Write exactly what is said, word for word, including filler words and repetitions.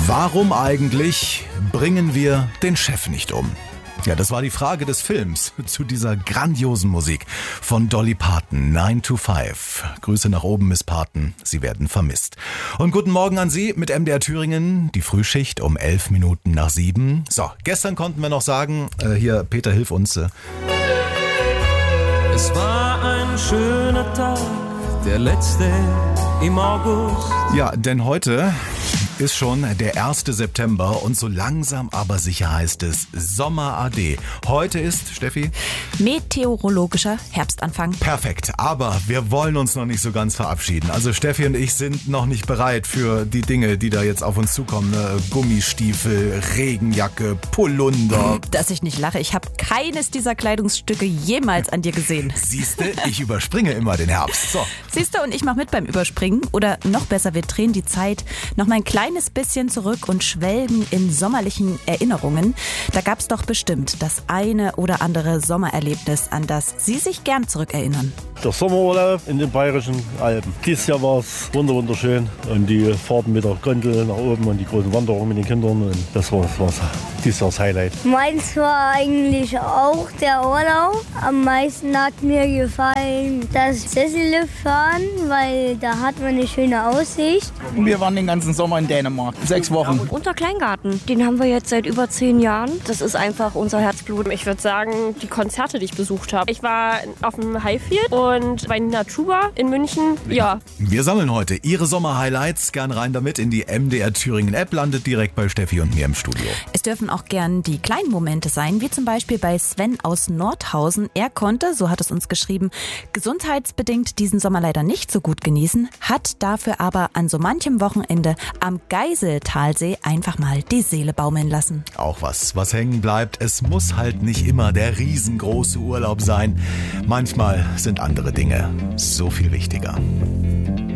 Warum eigentlich bringen wir den Chef nicht um? Ja, das war die Frage des Films zu dieser grandiosen Musik von Dolly Parton, nine to five. Grüße nach oben, Miss Parton, Sie werden vermisst. Und guten Morgen an Sie mit M D R Thüringen, die Frühschicht um elf Minuten nach sieben. So, gestern konnten wir noch sagen, äh, hier, Peter, hilf uns. Äh. Es war ein schöner Tag, der letzte im August. Ja, denn heute ist schon der erste September und so langsam aber sicher heißt es Sommer ade. Heute ist, Steffi? Meteorologischer Herbstanfang. Perfekt, aber wir wollen uns noch nicht so ganz verabschieden. Also Steffi und ich sind noch nicht bereit für die Dinge, die da jetzt auf uns zukommen. Ne? Gummistiefel, Regenjacke, Polunder. Dass ich nicht lache, ich habe keines dieser Kleidungsstücke jemals an dir gesehen. Siehste, ich überspringe immer den Herbst. So. Siehste, und ich mache mit beim Überspringen. Oder noch besser, wir drehen die Zeit noch mal ein kleines bisschen zurück und schwelgen in sommerlichen Erinnerungen. Da gab es doch bestimmt das eine oder andere Sommererlebnis, an das Sie sich gern zurückerinnern. Der Sommerurlaub in den Bayerischen Alpen. Dieses Jahr war es wunderschön und die Fahrten mit der Gondel nach oben und die großen Wanderungen mit den Kindern. Und das war, war dieses Jahr das Highlight. Meins war eigentlich auch der Urlaub. Am meisten hat mir gefallen das Sesselliftfahren, weil da hat man eine schöne Aussicht. Wir waren den ganzen Sommer in Dänemark, sechs Wochen. Unter Kleingarten, den haben wir jetzt seit über zehn Jahren. Das ist einfach unser Herzblut. Ich würde sagen, die Konzerte, die ich besucht habe. Ich war auf dem Highfield und bei Natuba in München, ja. Wir sammeln heute Ihre Sommer-Highlights. Gern rein damit in die M D R Thüringen App, landet direkt bei Steffi und mir im Studio. Es dürfen auch gern die kleinen Momente sein, wie zum Beispiel bei Sven aus Nordhausen. Er konnte, so hat es uns geschrieben, gesundheitsbedingt diesen Sommer leider nicht so gut genießen, hat dafür aber an so manchem Wochenende am Geiseltalsee einfach mal die Seele baumeln lassen. Auch was, was hängen bleibt. Es muss halt nicht immer der riesengroße Urlaub sein. Manchmal sind andere Dinge so viel wichtiger.